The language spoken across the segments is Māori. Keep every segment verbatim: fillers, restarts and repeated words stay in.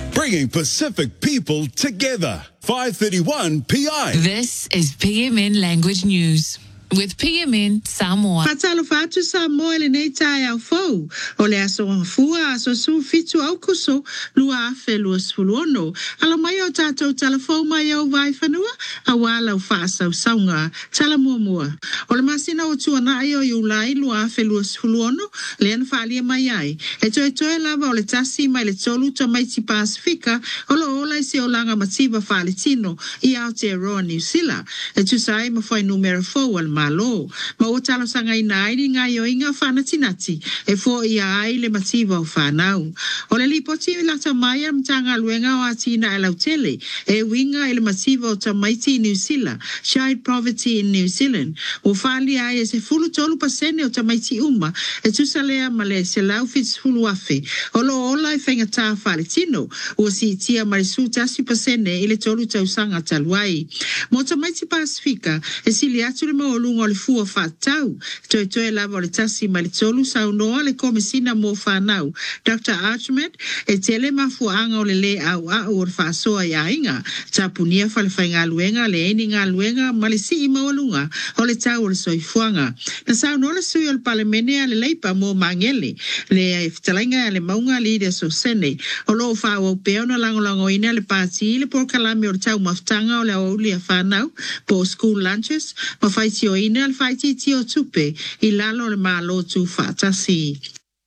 bringing Pacific people together. five thirty-one P I. This is P M N Language News with P M N Samoa. Patalo fatu Samoa le nei tai au fau. O le aso fua aso su fitu au kuso lua afe lua sfuluono. Alo mai o tatou talafou mai au vai whanua a wala u whaasa u saunga tala mua mua. O le masina o tuana ai o iulai lua afe lua sfuluono le ana whaalia mai ai. E toe toe lava o le tasi mai le tolu to mai ti Pasifika o lo ola i se o langa matiba whaaletino i Aotearoa New Zealand. E tu sai ma whai numero fau al malo. Ma o talo sanga ina ai nga yo inga whana tinati e fo ia ai le mativa o whanau. O le lipoti i lata mai am tanga luenga o atina e lautele e winga i le mativa o tamaiti New Zealand, Child Poverty in New Zealand. O whali ai e se fulu tolu pasene o tamaiti uma e tusalea ma le se lau fits fulu afe. O lo ola i whenga tā whale tino o si tia marisu tasi pasene i le tolu tausanga taluai. Mo tamaiti Pasifika e sili atu le maolu o le fua whatau. Toi toi lava o le tasi ma le tolu sau noa le komisina mo whanau. Doctor Archmed e tele mafuanga o le le au au o le whasoa ia inga. Tapunia whale whainga luenga le eni ngā luenga ma le si ima walunga o le tau o le soifuanga. Na sau no le sui o le palemene a le leipa mo mangele. Le ftalainga le maunga leader so sene. O lo wha o peo na lango lango ina le pati le por kalami o le tau maftanga o le au lia whanau po school lunches. Ma whaiti o ina al whaiti ti o tupe i lalo le malo tu whatasi.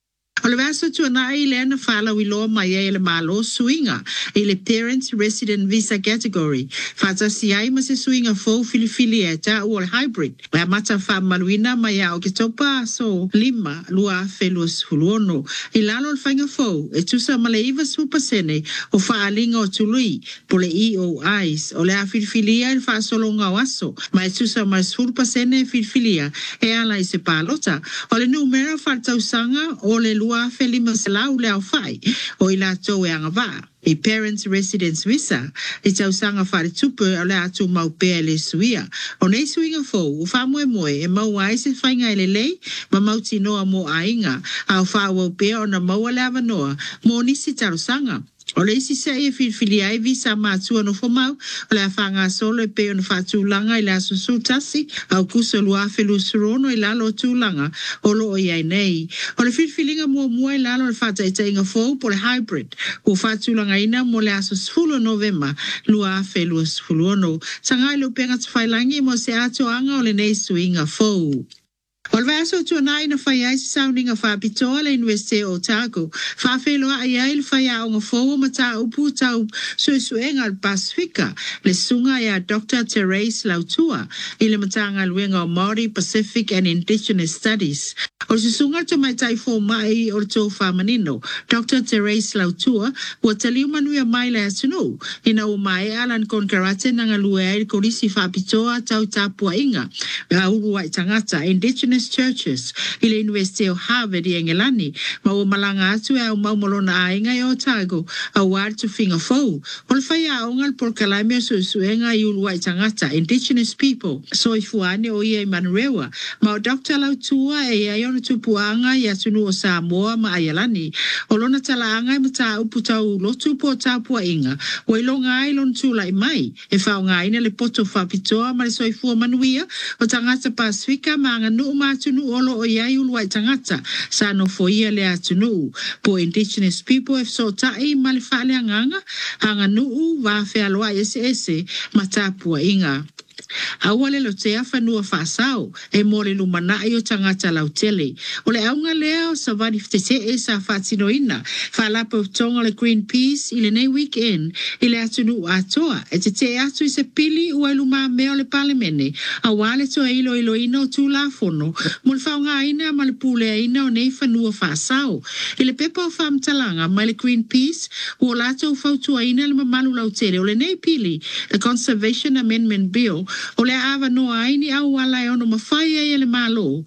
O le vaso tu anai le ana whala wilo mai e le malo suinga i le Parents Resident Visa Category. Whatasi ai ma se suinga fau filifili e ta o le hybrid. Wea mata wha maluina mai au ke topa so lima lua felus huluono. I lalo le whainga fau e tusa ma le iwa supasene o whaalinga o tului po le E O Is o le a filifilia i le whaasolonga o aso. Ma e tusa ma le supasene filifilia e ala i se palota. O le numera whaltausanga o le lua felima selau le au fai o ila tau e angava. I Parents Residence Visa, i tau sanga whare tupu o le atu mau pēa le suia. O nei suinga fōu, u whamoe moe e mau ai se whainga ele lei, ma mau tinoa mo ainga, au whawau pēa o na maua le avanoa, mo nisi taro sanga. O le isi se e filfili ai visa mātua no whamau, o le a whanga solo e peo no whātūlanga i le aso sūtasi, au kuso lua whelu surono i lalo tūlanga, o lo o iai nei. O le filfilinga mua mua i lalo le whata e tainga fōu po le hybrid, o whātūlanga ina mo le aso sfulu novema, lua whelu sfulu ono. Sangai lo penga tawhailangi mo se ato anga o le nei suinga fōu. O le vaso tu anai na whai ai se sauninga whapitoa le University o Otago. Whawhelo a iai le whai a onga fōua ma tā upu tau suesuenga al Pasifika. Le sunga ia Doctor Therese Lautua i le matanga luenga o Māori, Pacific and Indigenous Studies. O le sunga to mai tai fō mai o le tō whamanino. Doctor Therese Lautua ua taliu manuia mai le atunu. Ina o mai Alan Konkarate nanga lue ai korisi whapitoa tau tāpua inga. Nga urua i tangata Indigenous churches i le University o Harvard i Engelani ma o malanga atu e au maumolona a inga i Otago a wār tu whinga fau. O le whai a ongal por kalaimea suesuenga i ulua i tangata Indigenous people so i fuane o ia i Manurewa ma o Doctor Lautua e ai ona tupuanga i atunu o Samoa ma Ayalani o lona talaanga i mata upu tau lotu po tāpua inga o ilonga ai lon tula i mai e whaonga ina le poto whapitoa ma le soifua manuia o tangata Pasifika ma anga nuu ma atunu olo o iai ulua i tangata sa no foia le atunu po Indigenous people e so tai ma le whaale anganga anga nuu wa whea loa ese ese ma tāpua inga. Awale lo te awhanua whasao e more lumana i o tangata lautele. O le aunga lea o savani ftete e sa whatino ina. Whalapa o tonga le Greenpeace i le nei weekend i le atunu atoa. E te te atu i se pili ua luma mea o le palemene. A wale toa ilo ilo ina o tū la fono. Mo le whaunga ina ma le pule ina o nei whanua whasao. I le pepa o whamtalanga ma le Greenpeace ua lato whautua ina le mamalu lautele. O le nei pili, the Conservation Amendment Bill, o le awa noa aini au wala e ono mawhai e le malo